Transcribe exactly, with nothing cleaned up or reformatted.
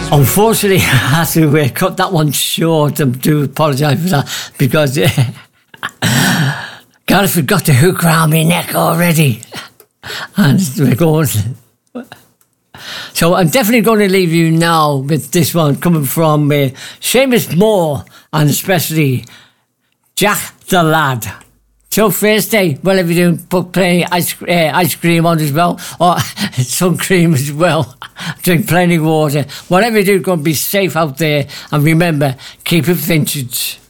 Unfortunately, I had to uh, cut that one short. I do apologise for that because uh, Gareth had got the hook round my neck already. And we're going. So I'm definitely going to leave you now with this one coming from uh, Seamus Moore and especially Jack the Lad. So Thursday, whatever you're doing, put plenty ice, uh, ice cream on as well, or sun cream as well. Drink plenty of water. Whatever you do, go and be safe out there. And remember, keep it vintage.